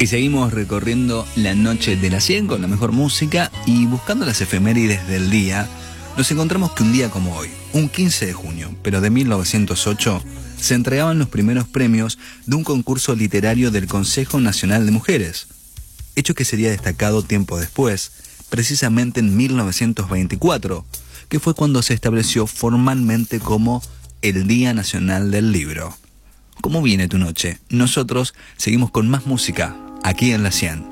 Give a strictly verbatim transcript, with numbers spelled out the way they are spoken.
Y seguimos recorriendo la noche de la cien con la mejor música y buscando las efemérides del día. Nos encontramos que un día como hoy, un quince de junio, pero de mil novecientos ocho, se entregaban los primeros premios de un concurso literario del Consejo Nacional de Mujeres, hecho que sería destacado tiempo después, precisamente en mil novecientos veinticuatro, que fue cuando se estableció formalmente como el Día Nacional del Libro. ¿Cómo viene tu noche? Nosotros seguimos con más música aquí en La cien.